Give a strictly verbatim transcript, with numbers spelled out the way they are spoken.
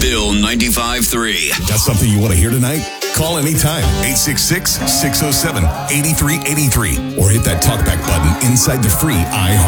Still ninety-five three. Got something you want to hear tonight? Call anytime, eight six six, six oh seven, eight three eight three, or hit that talkback button inside the free iHeart